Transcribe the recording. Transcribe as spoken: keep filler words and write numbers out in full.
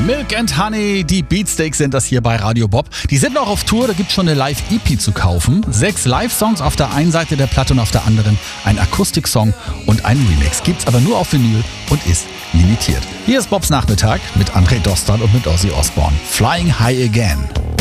Milk and Honey, die Beatsteaks sind das hier bei Radio Bob. Die sind noch auf Tour, da gibt es schon eine Live-E P zu kaufen. Sechs Live-Songs auf der einen Seite der Platte und auf der anderen ein Akustik-Song und ein Remix. Gibt's aber nur auf Vinyl und ist limitiert. Hier ist Bobs Nachmittag mit André Dostal und mit Ozzy Osbourne. Flying High Again.